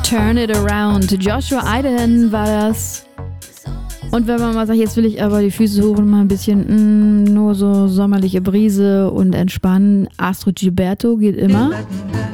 Turn It Around. Joshua Idaho war das. Und wenn man mal sagt, jetzt will ich aber die Füße hoch und mal ein bisschen nur so sommerliche Brise und entspannen, Astrud Gilberto geht immer.